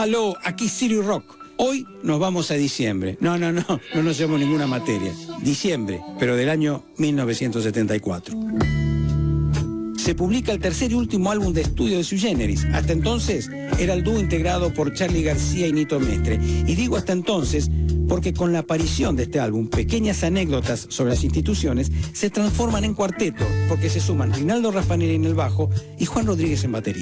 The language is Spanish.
Aló, aquí Siri Rock. Hoy nos vamos a diciembre. No nos llevamos ninguna materia. Diciembre, pero del año 1974. Se publica el tercer y último álbum de estudio de Sui Generis. Hasta entonces era el dúo integrado por Charly García y Nito Mestre. Y digo hasta entonces porque con la aparición de este álbum, pequeñas anécdotas sobre las instituciones se transforman en cuarteto, porque se suman Rinaldo Raffanelli en el bajo y Juan Rodríguez en batería.